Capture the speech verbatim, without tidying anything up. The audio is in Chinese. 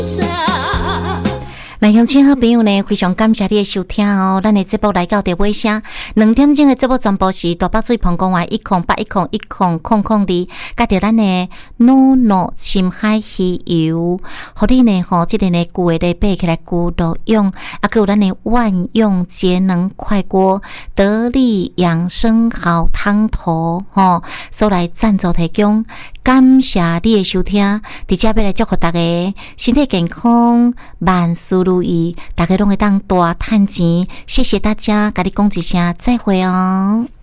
来，乡亲好朋友呢，非常感谢你的收听哦。咱的节目来到第尾声，两点钟的节目全部是大北水澎公园一空八一空一空空空二，加着咱的诺诺深海鱼油，互你呢吼，即个呢旧的咧爬起来旧都用，啊，还有咱的万用节能快锅得力养生好汤头吼，所来赞助提供。感谢你的收听，伫遮要来祝福大家身体健康，万事如意，大家拢会当大赚钱。谢谢大家，甲你讲一声再会哦。